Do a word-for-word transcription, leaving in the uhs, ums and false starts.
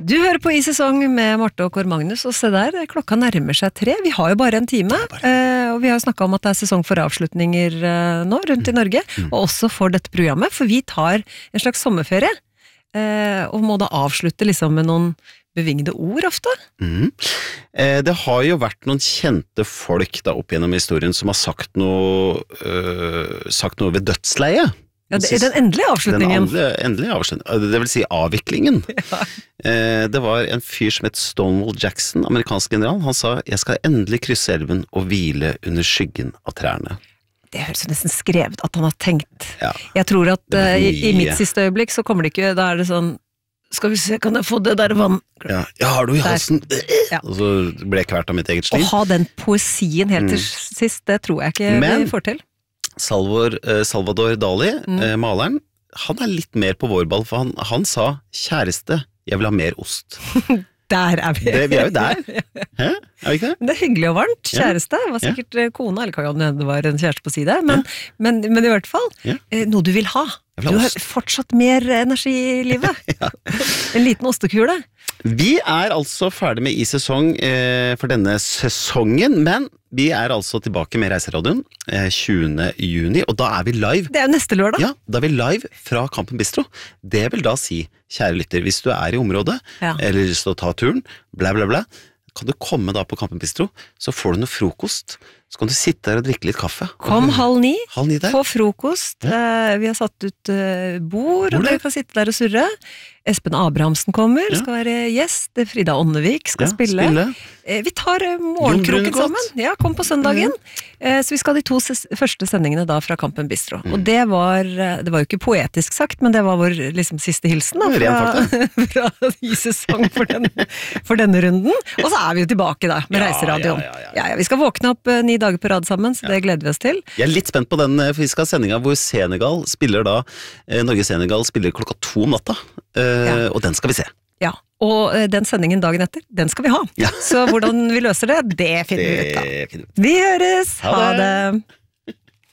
Du hører på I Sesong med Marte og Kåre Magnus, og se der, klokka nærmer seg tre. Vi har jo bare en time, bare... Eh, og vi har snakket om at det er sesong for avslutninger eh, nå rundt mm. i Norge, mm. og også for dette programmet, for vi tar en slags sommerferie, eh, og må da avslutte liksom med noen bevingede ord ofte. Mm. Eh, det har jo vært noen kjente folk da opp gjennom historien som har sagt noe, øh, sagt noe ved dødsleie. Ja, det er den endelige avslutningen. Den andre, endelige avslutningen, det vil si avviklingen. Ja. Eh, det var en fyr som het Stonewall Jackson, amerikansk general. Han sa, jeg skal endelig krysse elven og hvile under skyggen av trærne. Det høres jo nesten skrevet at han har tenkt. Ja. Jeg tror at uh, i, i mitt siste øyeblikk så kommer det ikke, da er det sånn, skal vi se, kan jeg få det der vann? Ja, ja har du i halsen? Ja. Og så ble jeg kvert av mitt eget sliv. Å ha den poesien helt til mm. sist, det tror jeg ikke Men, vi får til. Salvor, eh, Salvador Dali, mm. eh, maleren, han er litt mer på vår ball, for han, han sa, kjæreste, jeg vil ha mer ost. Der er vi. Det, vi er jo der. Hæ? Er vi ikke det? Det er hyggelig og varmt, kjæreste. Det var sikkert ja. kona, eller kan det var en kjæreste på side, men, ja. men, men i hvert fall, ja. eh, noe du vil ha. Vil ha du har fortsatt mer energi i livet. ja. En liten ostekule. Vi er altså ferdig med I Sesong eh, for denne sesongen, men vi er altså tilbake med Reiseradioen eh, tjuende juni, og da er vi live. Det er jo neste lørdag. Ja, da er vi live fra Kampen Bistro. Det vil da si, kjære lytter, hvis du er i området, ja. eller lyst til å ta turen, bla bla bla, kan du komme da på Kampen Bistro, så får du noe frokost, så kan du sitte der og drikke litt kaffe. Kom halv ni, halv ni der. Få frokost, ja. vi har satt ut uh, bord, og dere kan sitte der og surre. Espen Abrahamsen kommer, ja. skal være gjest, Frida Ånnevik skal ja, spille. spille. Eh, vi tar uh, morgenkroken sammen, ja, kom på søndagen. Mm. Eh, så vi skal ha de to ses- første sendingene da fra Kampen Bistro. Mm. Og det var, det var jo ikke poetisk sagt, men det var vår liksom, siste hilsen da, fra, fra I Sesong for, den, for denne runden. Og så er vi jo tilbake da, med ja, Reiseradioen. Ja, ja, ja, ja. Ja, ja, vi skal våkne opp uh, ni dager på rad sammen, så ja. det gleder vi oss til. Jeg er litt spent på den fysiske sendinga hvor Senegal spiller da, eh, Norge-Senegal spiller klokka to om natta, eh, ja. og den skal vi se. Ja, og eh, den sendingen dagen etter, den skal vi ha. Ja. Så hvordan vi løser det, det finner vi ut da. Vi høres! Ha det! Ha det.